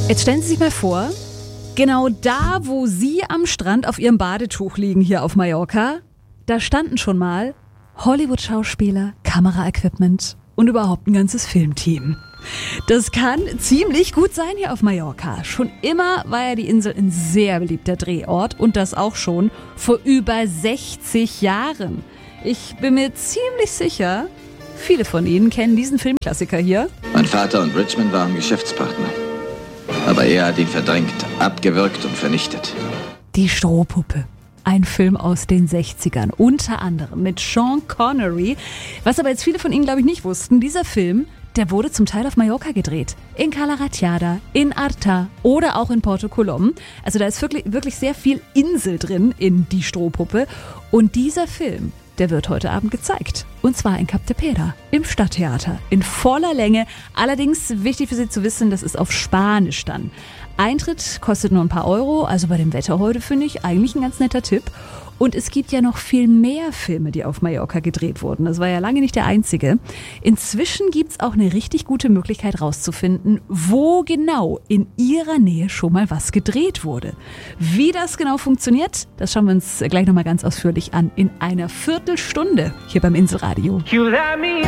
Jetzt stellen Sie sich mal vor, genau da, wo Sie am Strand auf Ihrem Badetuch liegen hier auf Mallorca, da standen schon mal Hollywood-Schauspieler, Kameraequipment und überhaupt ein ganzes Filmteam. Das kann ziemlich gut sein hier auf Mallorca. Schon immer war ja die Insel ein sehr beliebter Drehort und das auch schon vor über 60 Jahren. Ich bin mir ziemlich sicher, viele von Ihnen kennen diesen Filmklassiker hier. Mein Vater und Richmond waren Geschäftspartner. Aber er hat ihn verdrängt, abgewürgt und vernichtet. Die Strohpuppe. Ein Film aus den 60ern, unter anderem mit Sean Connery. Was aber jetzt viele von Ihnen, glaube ich, nicht wussten, dieser Film, der wurde zum Teil auf Mallorca gedreht. In Cala Ratjada, in Arta oder auch in Porto Colom. Also da ist wirklich sehr viel Insel drin in Die Strohpuppe. Und dieser Film, der wird heute Abend gezeigt. Und zwar in Cap de Pera, im Stadttheater, in voller Länge. Allerdings, wichtig für Sie zu wissen, das ist auf Spanisch dann. Eintritt kostet nur ein paar Euro, also bei dem Wetter heute finde ich eigentlich ein ganz netter Tipp. Und es gibt ja noch viel mehr Filme, die auf Mallorca gedreht wurden. Das war ja lange nicht der einzige. Inzwischen gibt es auch eine richtig gute Möglichkeit rauszufinden, wo genau in Ihrer Nähe schon mal was gedreht wurde. Wie das genau funktioniert, das schauen wir uns gleich nochmal ganz ausführlich an in einer Viertelstunde hier beim Inselradio. You let me